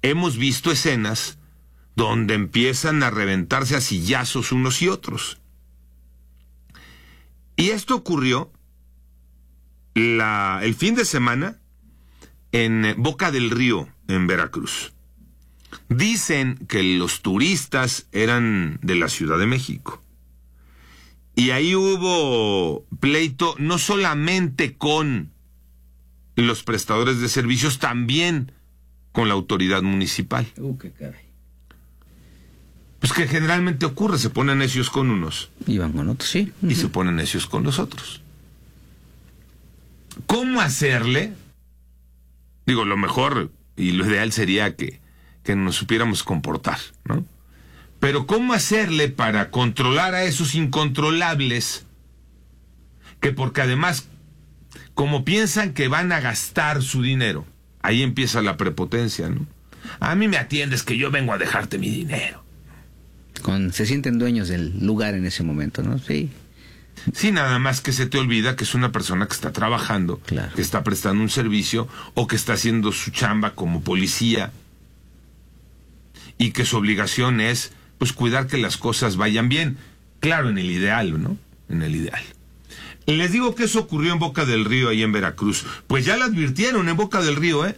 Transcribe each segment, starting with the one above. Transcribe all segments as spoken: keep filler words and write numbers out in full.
hemos visto escenas donde empiezan a reventarse a sillazos unos y otros. Y esto ocurrió la, el fin de semana en Boca del Río, en Veracruz. Dicen que los turistas eran de la Ciudad de México. Y ahí hubo pleito no solamente con los prestadores de servicios, también con la autoridad municipal. Uh, qué caray. Pues que generalmente ocurre, se ponen necios con unos. Y van con otros, sí. Y uh-huh. se ponen necios con los otros. ¿Cómo hacerle? Digo, lo mejor y lo ideal sería que, que nos supiéramos comportar, ¿no? Pero ¿cómo hacerle para controlar a esos incontrolables? Que porque además, como piensan que van a gastar su dinero, ahí empieza la prepotencia, ¿no? A mí me atiendes que yo vengo a dejarte mi dinero. Con, se sienten dueños del lugar en ese momento, ¿no? Sí. Sí, nada más que se te olvida que es una persona que está trabajando, claro, que está prestando un servicio o que está haciendo su chamba como policía y que su obligación es, pues, cuidar que las cosas vayan bien. Claro, en el ideal, ¿no? En el ideal. Les digo que eso ocurrió en Boca del Río, ahí en Veracruz. Pues ya la advirtieron en Boca del Río, ¿eh?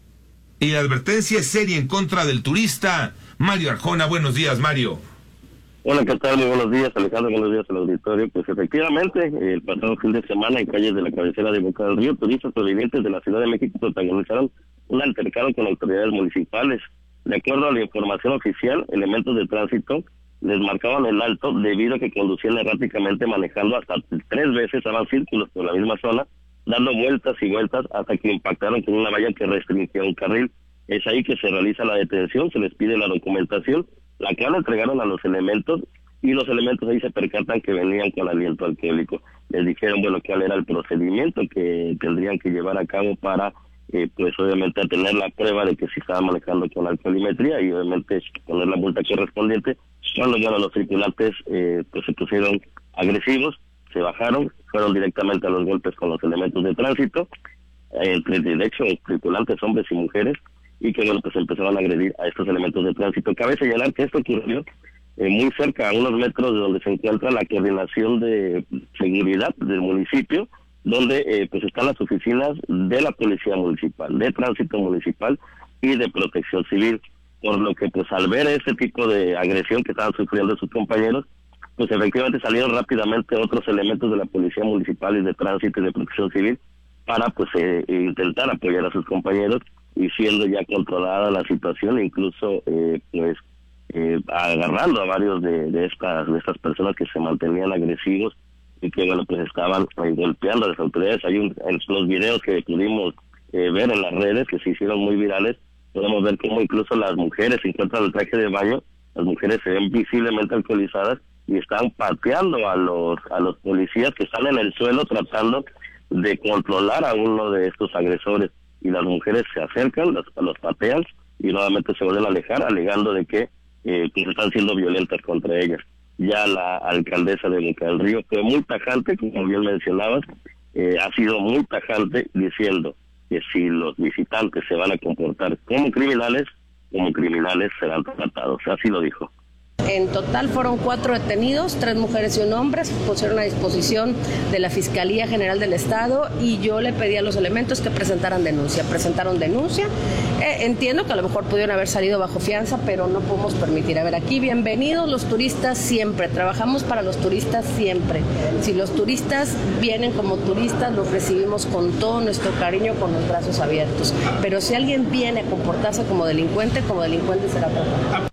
Y la advertencia es seria en contra del turista. Mario Arjona, buenos días, Mario. Hola, ¿qué tal? Muy buenos días, Alejandro, buenos días al auditorio. Pues efectivamente, el pasado fin de semana en calles de la cabecera de Boca del Río, turistas provenientes de la Ciudad de México protagonizaron un altercado con autoridades municipales. De acuerdo a la información oficial, elementos de tránsito les marcaban el alto debido a que conducían erráticamente, manejando hasta tres veces, daban círculos por la misma zona, dando vueltas y vueltas hasta que impactaron con una valla que restringía un carril. Es ahí que se realiza la detención, se les pide la documentación, la cual entregaron a los elementos, y los elementos ahí se percatan que venían con aliento alcohólico. Les dijeron, bueno, cuál era el procedimiento que tendrían que llevar a cabo para, eh, pues obviamente, tener la prueba de que se estaba manejando con alcoholimetría y obviamente poner la multa correspondiente. Cuando llegaron los tripulantes, eh, pues se pusieron agresivos, se bajaron, fueron directamente a los golpes con los elementos de tránsito, entre de hecho tripulantes hombres y mujeres, y que bueno, pues empezaron a agredir a estos elementos de tránsito. Cabe señalar que esto ocurrió eh, muy cerca, a unos metros de donde se encuentra la coordinación de seguridad del municipio, donde eh, pues están las oficinas de la Policía Municipal, de Tránsito Municipal y de Protección Civil, por lo que pues al ver este tipo de agresión que estaban sufriendo sus compañeros, pues efectivamente salieron rápidamente otros elementos de la Policía Municipal y de Tránsito y de Protección Civil para pues eh, intentar apoyar a sus compañeros, y siendo ya controlada la situación, incluso eh, pues eh, agarrando a varios de, de estas de estas personas que se mantenían agresivos y que bueno pues estaban eh, golpeando a las autoridades. Hay un, en los videos que pudimos eh, ver en las redes, que se hicieron muy virales, podemos ver cómo incluso las mujeres se encuentran en el traje de baño, las mujeres se ven visiblemente alcoholizadas y están pateando a los a los policías que están en el suelo tratando de controlar a uno de estos agresores, y las mujeres se acercan, los, los patean y nuevamente se vuelven a alejar, alegando de que eh, pues están siendo violentas contra ellas. Ya la alcaldesa de Boca del Río fue muy tajante, como bien mencionabas, eh, ha sido muy tajante diciendo que si los visitantes se van a comportar como criminales, como criminales serán tratados. Así lo dijo. En total fueron cuatro detenidos, tres mujeres y un hombre, se pusieron a disposición de la Fiscalía General del Estado y yo le pedí a los elementos que presentaran denuncia. Presentaron denuncia, eh, entiendo que a lo mejor pudieron haber salido bajo fianza, pero no podemos permitir. A ver, aquí bienvenidos los turistas siempre, trabajamos para los turistas siempre. Si los turistas vienen como turistas, los recibimos con todo nuestro cariño, con los brazos abiertos. Pero si alguien viene a comportarse como delincuente, como delincuente será tratado.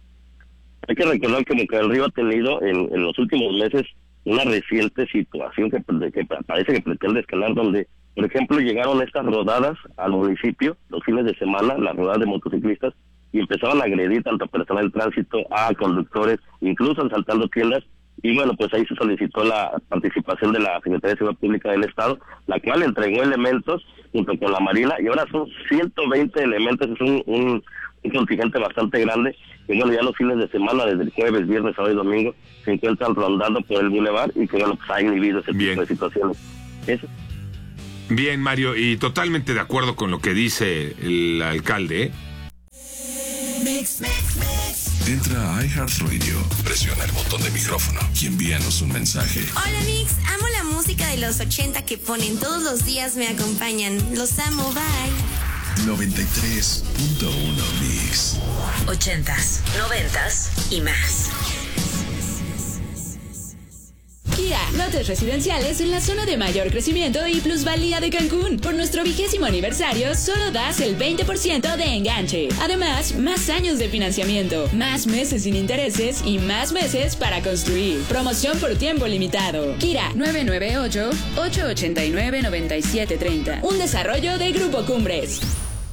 Hay que recordar que Boca del Río ha tenido en, en los últimos meses una reciente situación que, que parece que pretende escalar, donde, por ejemplo, llegaron estas rodadas al municipio los fines de semana, las rodadas de motociclistas, y empezaron a agredir tanto a personal del tránsito, a conductores, incluso asaltando tiendas, y bueno, pues ahí se solicitó la participación de la Secretaría de Seguridad Pública del Estado, la cual entregó elementos junto con la Marina, y ahora son ciento veinte elementos, es un, un, un contingente bastante grande, que bueno, ya los fines de semana, desde el jueves, viernes, sábado y domingo, se encuentran rondando por el bulevar y que bueno, pues ha inhibido ese Bien. tipo de situaciones. Eso. Bien, Mario, y totalmente de acuerdo con lo que dice el alcalde, ¿eh? Mix, mix, mix. Entra a iHeartRadio, presiona el botón de micrófono y envíanos un mensaje. Hola Mix, amo la música de los ochenta que ponen todos los días, me acompañan. Los amo, bye. noventa y tres punto uno Mix. Ochentas, noventas y más. Kia, lotes residenciales en la zona de mayor crecimiento y plusvalía de Cancún. Por nuestro vigésimo aniversario, solo das el veinte por ciento de enganche. Además, más años de financiamiento, más meses sin intereses y más meses para construir. Promoción por tiempo limitado. Kira, nueve nueve ocho, ocho ocho nueve, nueve siete tres cero. Un desarrollo de Grupo Cumbres.